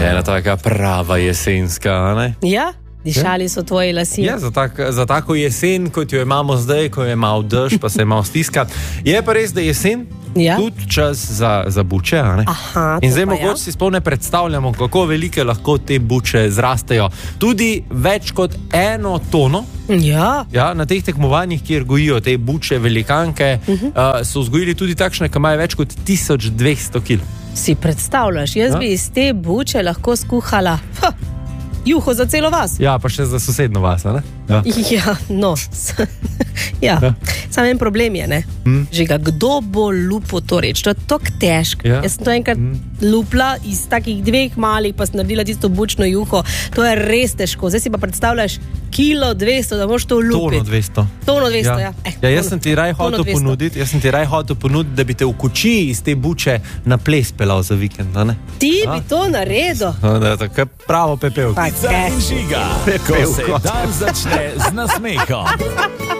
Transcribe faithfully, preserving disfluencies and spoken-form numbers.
Ena taka prava jesenska, ne? Ja, dišali so tvoji lasi. Ja, za, tak, za tako jesen, kot jo imamo zdaj, ko je malo dež, pa se je malo stiska. Je pa res, da jesen Ja. tudi čas za, za buče, a ne? Aha, In to zdaj pa mogoče ja. si sploh ne predstavljamo, kako velike lahko te buče zrastejo. Tudi več kot eno tono. Ja. Ja, na teh tekmovanjih, kjer gojijo te buče velikanke, uh -huh. uh, so vzgojili tudi takšne, ki imajo več kot tisoč dvesto kilogramov. Si predstavljaš, jaz Ja. bi iz te buče lahko skuhala ha, juho za celo vas. Ja, pa še za sosedno vas, a ne? Ja. Ja, no. Ja, Ja. samo en problem je, ne? Hmm. Žiga, kdo bo lupo to reč? To je tako težko. Ja. Jaz sem to enkrat Hmm. lupla iz takih dveh malih, pa sem naredila tisto bučno juho. To je res težko. Zdaj si pa predstavljaš kilo dvesto, da moš to lupiti. Tono dvesto. Tono dvesto, ja. Ja. Eh, Ja, jaz tono- sem ti raj tono hotel dvesto. ponuditi, jaz sem ti raj hotel ponuditi, da bi te v kočiji iz te buče na ples pelal za vikend, a ne? Ti A? bi to naredil. No, da je tako pravo pepelko. Pa Ica in Žiga, ko se dan začne z nasmehom.